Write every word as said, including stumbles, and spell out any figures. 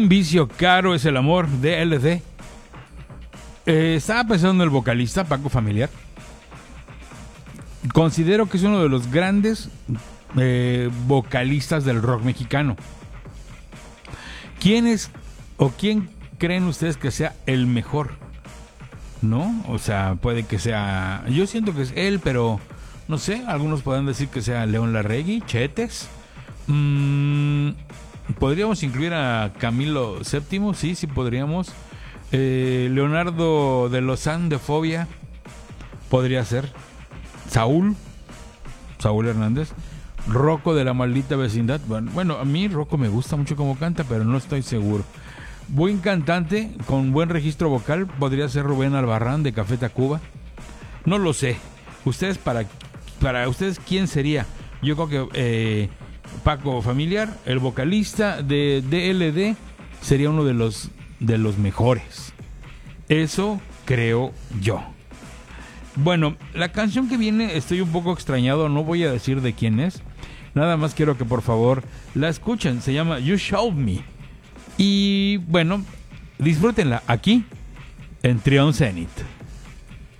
vicio caro es el amor, D L D. Eh, estaba pensando en el vocalista, Paco Familiar. Considero que es uno de los grandes eh, vocalistas del rock mexicano. ¿Quién es o quién creen ustedes que sea el mejor? ¿No? O sea, puede que sea... Yo siento que es él, pero no sé, algunos pueden decir que sea León Larregui, Chetes. Mm, ¿Podríamos incluir a Camilo séptimo? Sí, sí podríamos. Eh, Leonardo de Lozán de Fobia podría ser. Saúl, Saúl Hernández. Rocco de la Maldita Vecindad. Bueno, bueno, a mí Rocco me gusta mucho como canta, pero no estoy seguro. Buen cantante, con buen registro vocal, podría ser Rubén Albarrán de Café Tacuba. No lo sé. Ustedes, para, para ustedes, ¿quién sería? Yo creo que eh, Paco Familiar, el vocalista de D L D, sería uno de los, de los mejores. Eso creo yo. Bueno, la canción que viene, estoy un poco extrañado, no voy a decir de quién es. Nada más quiero que por favor la escuchen. Se llama You Showed Me. Y bueno, disfrútenla aquí en Trion Zenith.